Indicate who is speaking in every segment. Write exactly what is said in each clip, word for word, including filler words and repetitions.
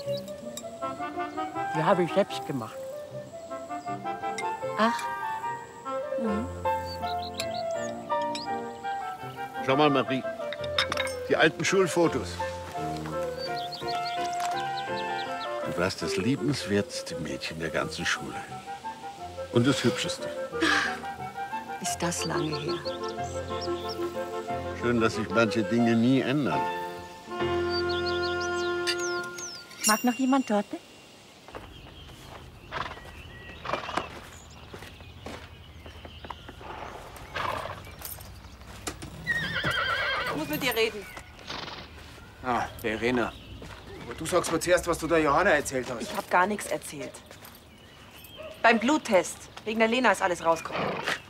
Speaker 1: Die habe ich selbst gemacht.
Speaker 2: Ach. Mhm.
Speaker 3: Schau mal, Marie. Die alten Schulfotos. Du warst das liebenswerteste Mädchen der ganzen Schule. Und das hübscheste.
Speaker 2: Ist das lange her?
Speaker 3: Schön, dass sich manche Dinge nie ändern.
Speaker 2: Mag noch jemand Torte?
Speaker 4: Ich muss mit dir reden.
Speaker 5: Ah, Verena. Aber du sagst mir zuerst, was du der Johanna erzählt hast.
Speaker 4: Ich habe gar nichts erzählt. Beim Bluttest, wegen der Lena, ist alles rausgekommen.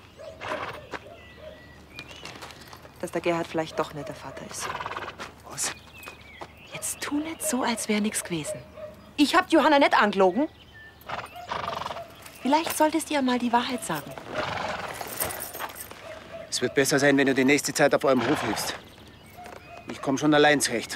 Speaker 4: Dass der Gerhard vielleicht doch nicht der Vater ist.
Speaker 5: Was?
Speaker 4: Jetzt tu nicht so, als wäre nichts gewesen. Ich hab Johanna nicht angelogen. Vielleicht solltest du ihr mal die Wahrheit sagen.
Speaker 5: Es wird besser sein, wenn du die nächste Zeit auf eurem Hof hilfst. Ich komme schon allein zurecht.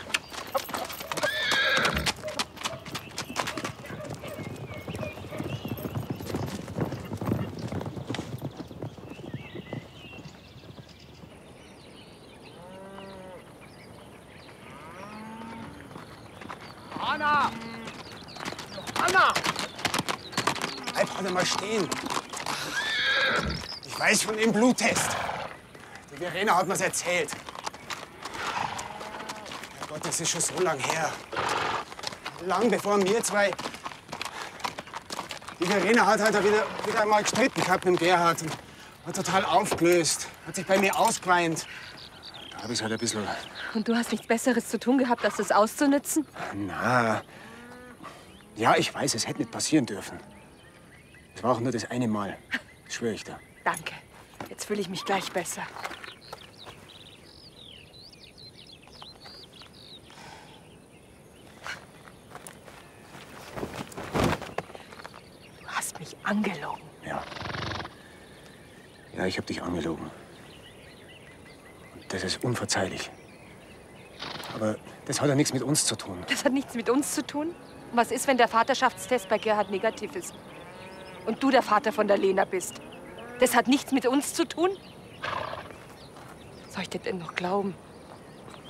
Speaker 6: Anna! Anna!
Speaker 5: Bleib alle mal stehen. Ich weiß von dem Bluttest. Die Verena hat mir's erzählt. Herrgott, das ist schon so lang her. Lang bevor wir zwei... Die Verena hat halt wieder, wieder einmal gestritten gehabt mit dem Gerhard. Und war total aufgelöst. Hat sich bei mir ausgeweint. Da habe ich halt ein bisschen...
Speaker 2: Und du hast nichts Besseres zu tun gehabt, als das auszunützen?
Speaker 5: Na, ja, ich weiß, es hätte nicht passieren dürfen. Es war auch nur das eine Mal. Das schwöre ich dir.
Speaker 2: Danke. Jetzt fühle ich mich gleich besser. Du hast mich angelogen.
Speaker 5: Ja. Ja, ich habe dich angelogen. Und das ist unverzeihlich. Aber das hat ja nichts mit uns zu tun.
Speaker 2: Das hat nichts mit uns zu tun? Was ist, wenn der Vaterschaftstest bei Gerhard negativ ist? Und du der Vater von der Lena bist? Das hat nichts mit uns zu tun? Soll ich dir denn noch glauben?